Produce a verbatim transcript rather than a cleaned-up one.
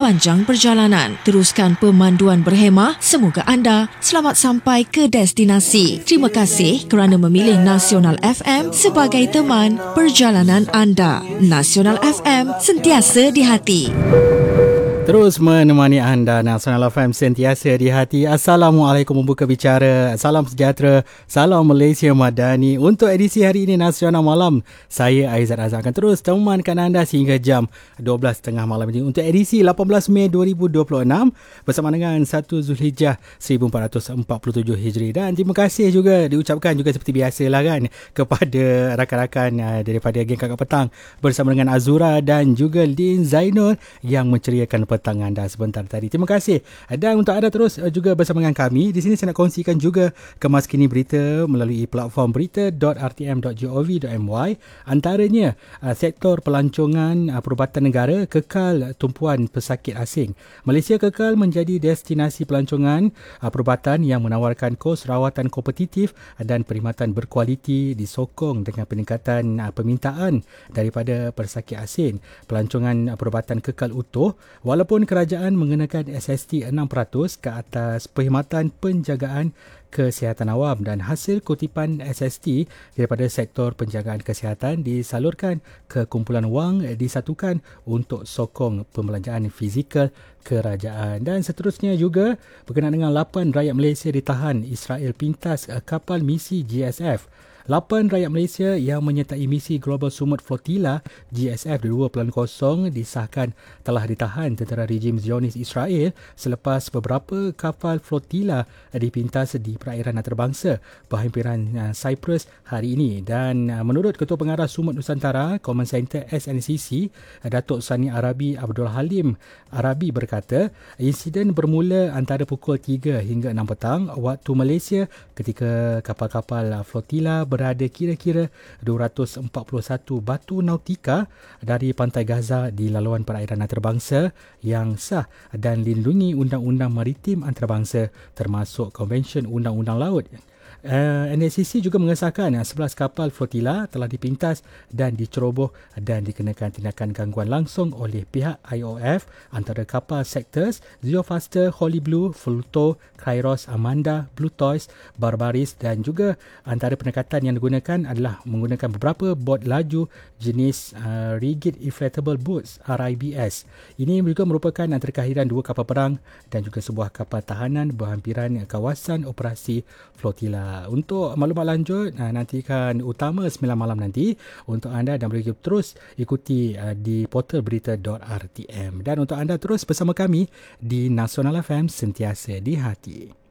sepanjang perjalanan. Teruskan pemanduan berhemah. Semoga anda selamat sampai ke destinasi. Terima kasih kerana memilih Nasional F M sebagai teman perjalanan anda. Nasional F M, sentiasa di hati. Terus menemani anda, Nasional F M sentiasa di hati. Assalamualaikum membuka bicara. Salam sejahtera. Salam Malaysia Madani. Untuk edisi hari ini Nasional Malam, saya Aizat Azhar akan terus temankan anda sehingga jam dua belas tiga puluh malam ini. Untuk edisi lapan belas Mei dua ribu dua puluh enam bersama dengan satu Zulhijjah seribu empat ratus empat puluh tujuh Hijri. Dan terima kasih juga diucapkan juga seperti biasalah kan kepada rakan-rakan daripada geng Kakak Petang bersama dengan Azura dan juga Lin Zainul yang menceriakan petang anda sebentar tadi. Terima kasih. Dan untuk anda terus juga bersama dengan kami, di sini saya nak kongsikan juga kemaskini berita melalui platform berita dot r t m dot gov dot m y. Antaranya sektor pelancongan perubatan negara kekal tumpuan pesakit asing. Malaysia kekal menjadi destinasi pelancongan perubatan yang menawarkan kos rawatan kompetitif dan perkhidmatan berkualiti disokong dengan peningkatan permintaan daripada pesakit asing. Pelancongan perubatan kekal utuh walaupun Walaupun kerajaan mengenakan S S T enam peratus ke atas perkhidmatan penjagaan kesihatan awam dan hasil kutipan S S T daripada sektor penjagaan kesihatan disalurkan ke kumpulan wang disatukan untuk sokong pembelanjaan fizikal kerajaan. Dan seterusnya juga berkenaan dengan lapan rakyat Malaysia ditahan Israel pintas kapal misi G S F. Lapan rakyat Malaysia yang menyertai misi Global Sumut Flotilla G S F dua titik kosong disahkan telah ditahan tentera rejim Zionis Israel selepas beberapa kapal flotilla dipintas di perairan antarabangsa berhampiran Cyprus hari ini. Dan menurut Ketua Pengarah Sumut Nusantara Command Center S N C C, Datuk Sani Arabi Abdul Halim Arabi berkata, insiden bermula antara pukul tiga hingga enam petang waktu Malaysia ketika kapal-kapal flotilla berada kira-kira dua ratus empat puluh satu batu nautika dari pantai Gaza di laluan perairan antarabangsa yang sah dan lindungi Undang-Undang Maritim Antarabangsa termasuk Konvensyen Undang-Undang Laut. Uh, N S C C juga mengesahkan uh, sebelas kapal flotilla telah dipintas dan diceroboh dan dikenakan tindakan gangguan langsung oleh pihak I O F antara kapal Sectors, Zeofaster, Holy Blue, Fluto, Kairos, Amanda, Blue Toys, Barbaris dan juga antara pendekatan yang digunakan adalah menggunakan beberapa bot laju jenis uh, Rigid Inflatable Boats R I B S. Ini juga merupakan antara kelahiran dua kapal perang dan juga sebuah kapal tahanan berhampiran kawasan operasi flotilla. Untuk maklumat lanjut, nantikan utama sembilan malam nanti untuk anda dan boleh terus ikuti di portal berita dot r t m. Dan untuk anda terus bersama kami di Nasional F M sentiasa di hati.